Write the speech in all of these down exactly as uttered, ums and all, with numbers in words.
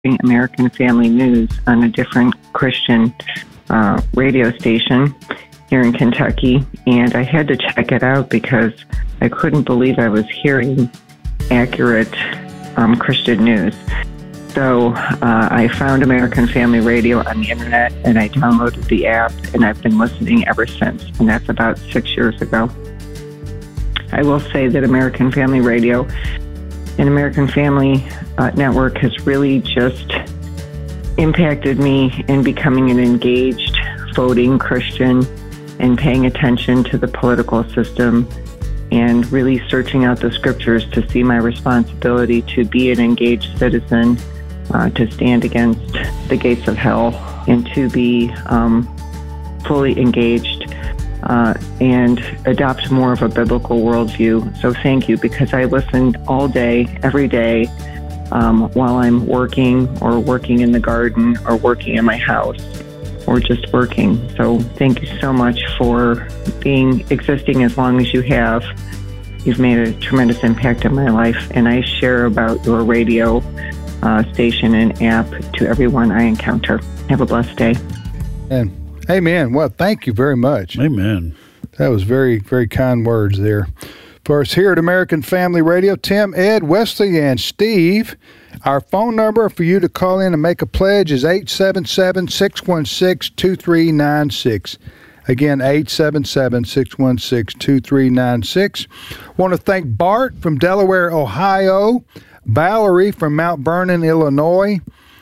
American Family News on a different Christian uh, radio station here in Kentucky, and I had to check it out because I couldn't believe I was hearing accurate um, Christian news. So uh, I found American Family Radio on the internet, and I downloaded the app, and I've been listening ever since, and that's about six years ago. I will say that American Family Radio and American Family uh, Network has really just impacted me in becoming an engaged, voting Christian and paying attention to the political system and really searching out the scriptures to see my responsibility to be an engaged citizen, uh, to stand against the gates of hell, and to be um, fully engaged uh, and adopt more of a biblical worldview. So thank you, because I listen all day, every day, um, while I'm working or working in the garden or working in my house or just working. So thank you so much for being existing as long as you have. You've made a tremendous impact in my life, and I share about your radio uh, station and app to everyone I encounter. Have a blessed day. And amen. Well, thank you very much. Amen. That was very, very kind words there. For us here at American Family Radio, Tim, Ed, Wesley, and Steve, our phone number for you to call in and make a pledge is eight seven seven, six one six, two three nine six. Again, eight seven seven, six one six, two three nine six. Want to thank Bart from Delaware, Ohio, Valerie from Mount Vernon, Illinois,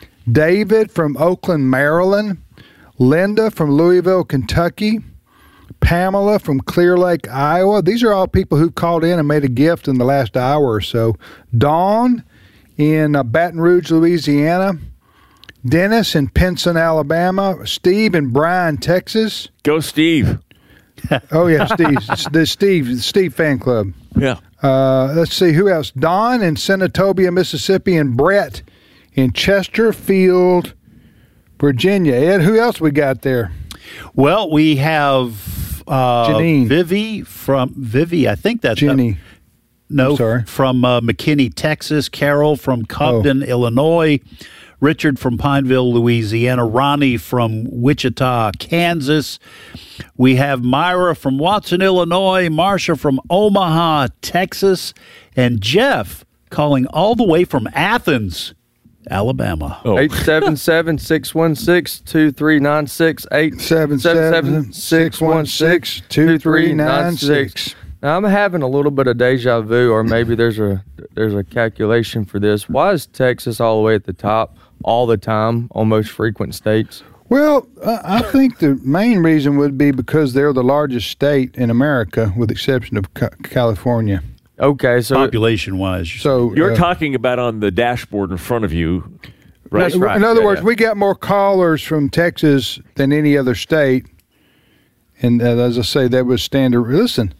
David from Oakland, Maryland, Linda from Louisville, Kentucky, Pamela from Clear Lake, Iowa. These are all people who called in and made a gift in the last hour or so. Dawn in uh, Baton Rouge, Louisiana. Dennis in Pinson, Alabama. Steve in Bryan, Texas. Go, Steve. Oh, yeah, Steve. the Steve the Steve fan club. Yeah. Uh, let's see, who else? Don in Senatobia, Mississippi, and Brett in Chesterfield, Virginia. Ed, who else we got there? Well, we have uh, Janine. Vivi from Vivi. I think that's Jenny. Uh, no, I'm sorry. from uh, McKinney, Texas. Carol from Cobden, oh. Illinois. Richard from Pineville, Louisiana. Ronnie from Wichita, Kansas. We have Myra from Watson, Illinois. Marcia from Omaha, Texas. And Jeff calling all the way from Athens, Alabama. Oh. eight seven seven, six one six, two three nine six. eight seven seven, six one six, two three nine six. Now, I'm having a little bit of deja vu, or maybe there's a there's a calculation for this. Why is Texas all the way at the top all the time on most frequent states? Well, I think the main reason would be because they're the largest state in America, with the exception of California. Okay, so population-wise. So you're uh, talking about on the dashboard in front of you, right? In, right. in other yeah, words, yeah. we got more callers from Texas than any other state. And uh, as I say, that was standard. Listen,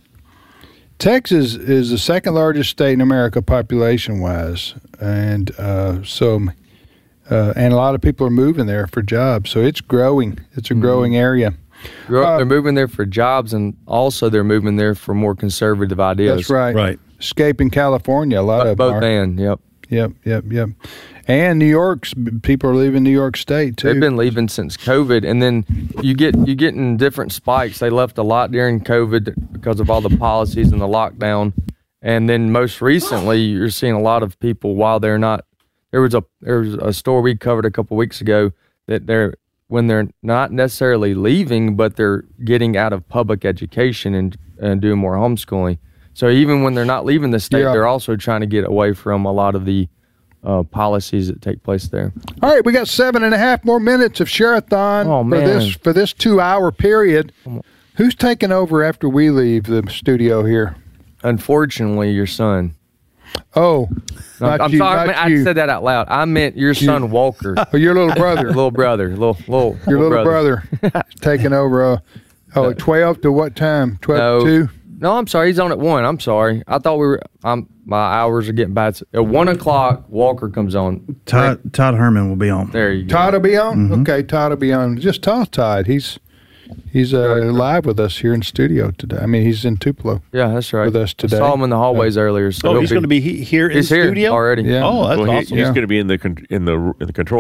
Texas is the second largest state in America population-wise, and uh, so uh, and a lot of people are moving there for jobs. So it's growing. It's a mm-hmm. growing area. Uh, they're moving there for jobs, and also they're moving there for more conservative ideas. That's right. Right. Escaping California, a lot B- of both them are. and, yep. Yep, yep, yep. And New York's people are leaving New York State too. They've been leaving since COVID, and then you get you get in different spikes. They left a lot during COVID because of all the policies and the lockdown, and then most recently you're seeing a lot of people while they're not. There was a there was a story we covered a couple weeks ago that they're when they're not necessarily leaving, but they're getting out of public education and and doing more homeschooling. So even when they're not leaving the state, yeah. they're also trying to get away from a lot of the uh, policies that take place there. All right, we got seven and a half more minutes of Share-a-thon oh, for this for this two-hour period. Who's taking over after we leave the studio here? Unfortunately, your son. Oh, not I'm you, sorry, not I, you. I said that out loud. I meant your son, you. Walker. Oh, your little brother. little brother. Little, little, your little, little brother, brother taking over. Uh, oh, twelve to what time? twelve no, to two? No, I'm sorry. He's on at one. I'm sorry. I thought we were. I'm. My hours are getting bad. At one o'clock, Walker comes on. Todd, Todd Herman will be on. There you go. Todd will be on. Mm-hmm. Okay, Todd will be on. Just toss Todd. He's He's uh, live with us here in studio today. I mean, he's in Tupelo. Yeah, that's right. With us today. I saw him in the hallways uh, earlier. So oh, he's going to be he- here in he's studio here already. Yeah. Oh, that's well, he- awesome. he's Yeah. going to be in the con- in the in the control